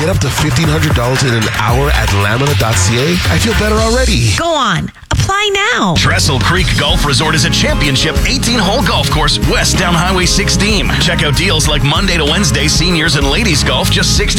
get up to $1,500 in an hour at Lamina.ca, I feel better already. Go on. Apply now. Trestle Creek Golf Resort is a championship 18-hole golf course west down Highway 16. Check out deals like Monday to Wednesday seniors and ladies golf, just $60